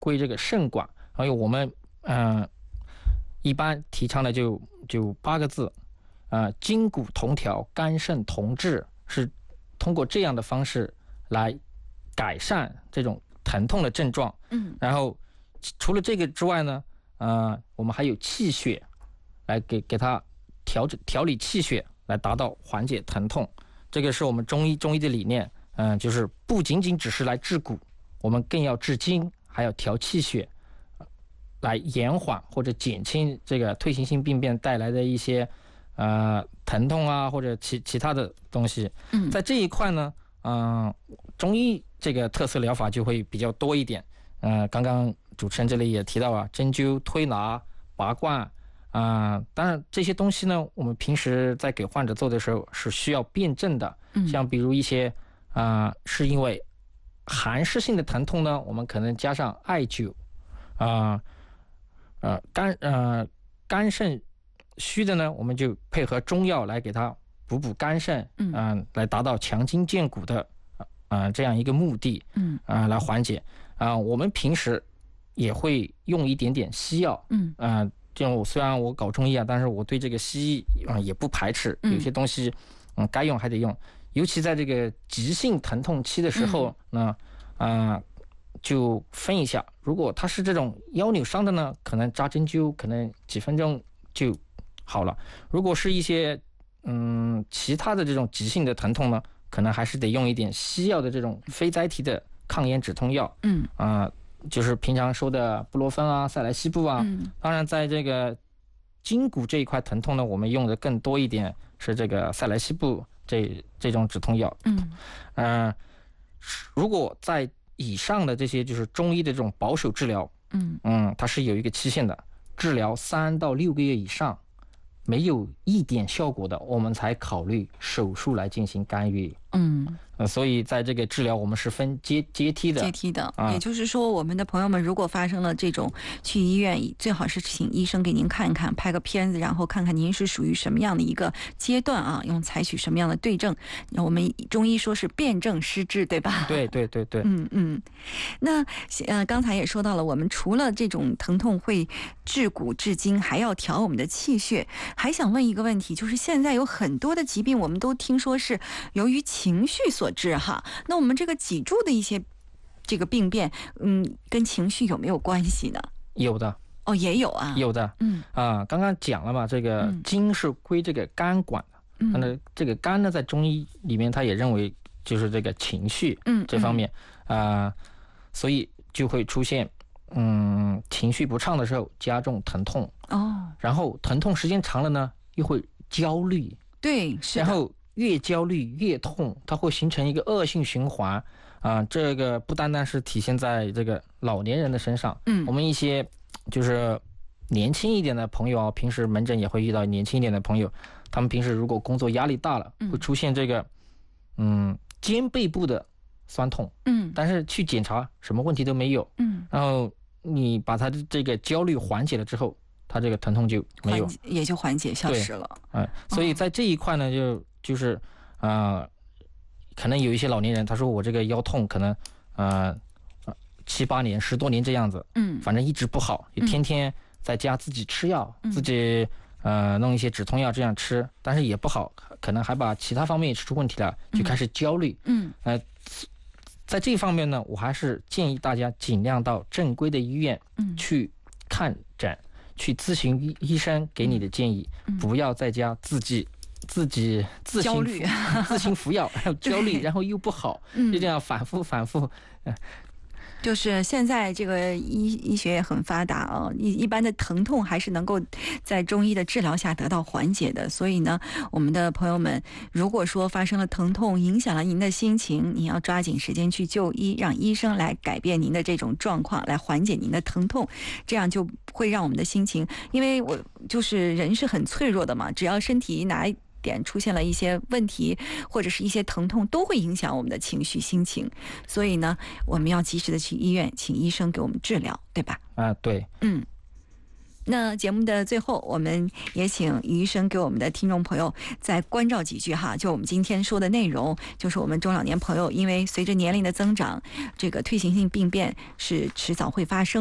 归这个肾管，还有我们一般提倡的就8个字，筋骨同调，肝肾同治，是通过这样的方式来改善这种疼痛的症状。然后除了这个之外呢，我们还有气血来给它调理气血，来达到缓解疼痛。这个是我们中医的理念，就是不仅仅只是来治骨，我们更要治筋，还要调气血，来延缓或者减轻这个退行性病变带来的一些疼痛啊，或者其他的东西。在这一块呢，中医这个特色疗法就会比较多一点。刚刚主持人这里也提到针灸、推拿、拔罐。当然这些东西呢，我们平时在给患者做的时候是需要辩证的。像比如一些是因为寒湿性的疼痛呢，我们可能加上艾灸。肝肾虚的呢，我们就配合中药来给它补肝肾，来达到强筋健骨的这样一个目的，来缓解。我们平时也会用一点点西药，这种虽然我搞中医但是我对这个西医也不排斥，有些东西该用还得用，尤其在这个急性疼痛期的时候呢，就分一下，如果他是这种腰扭伤的呢，可能扎针灸可能几分钟就好了。如果是一些其他的这种急性的疼痛呢，可能还是得用一点西药的这种非甾体的抗炎止痛药。就是平常说的布洛芬塞莱西布当然在这个筋骨这一块疼痛呢，我们用的更多一点是这个塞莱西布这种止痛药。如果在以上的这些就是中医的这种保守治疗，它是有一个期限的，治疗3到6个月以上没有一点效果的，我们才考虑手术来进行干预。所以在这个治疗我们是分阶梯的。 也就是说，我们的朋友们如果发生了这种，去医院最好是请医生给您看看，拍个片子，然后看看您是属于什么样的一个阶段用采取什么样的对症。我们中医说是辨证施治，对吧？ 对。 那刚才也说到了，我们除了这种疼痛会治骨治筋，还要调我们的气血。还想问一个问题，就是现在有很多的疾病我们都听说是由于情绪所致那我们这个脊柱的一些这个病变跟情绪有没有关系呢？ 有的。 也有有的。刚刚讲了嘛，这个筋是归这个肝管的。那这个肝呢，在中医里面他也认为就是这个情绪这方面。所以就会出现情绪不畅的时候加重疼痛。然后疼痛时间长了呢，又会焦虑。 对，是的。 然后越焦虑越痛，它会形成一个恶性循环。这个不单单是体现在这个老年人的身上，我们一些就是年轻一点的朋友平时门诊也会遇到年轻一点的朋友，他们平时如果工作压力大了，会出现这个肩背部的酸痛。但是去检查什么问题都没有。然后你把他的这个焦虑缓解了之后，他这个疼痛就没有， 也就缓解消失了。 所以在这一块呢，就是可能有一些老年人他说我这个腰痛可能7、8年10多年这样子，反正一直不好，就天天在家自己吃药，自己弄一些止痛药这样吃，但是也不好，可能还把其他方面也吃出问题了，就开始焦虑。在这方面呢，我还是建议大家尽量到正规的医院去看诊，去咨询医生给你的建议，不要在家自行服药，然后焦虑，然后又不好，就这样反复。 就是现在这个医学也很发达一般的疼痛还是能够在中医的治疗下得到缓解的。所以呢，我们的朋友们，如果说发生了疼痛，影响了您的心情，你要抓紧时间去就医，让医生来改变您的这种状况，来缓解您的疼痛，这样就会让我们的心情，因为我就是人是很脆弱的嘛，只要身体哪一点出现了一些问题，或者是一些疼痛，都会影响我们的情绪心情。所以呢，我们要及时的去医院，请医生给我们治疗，对吧？ 对。 那节目的最后，我们也请于医生给我们的听众朋友再关照几句哈。就我们今天说的内容，就是我们中老年朋友因为随着年龄的增长，这个退行性病变是迟早会发生。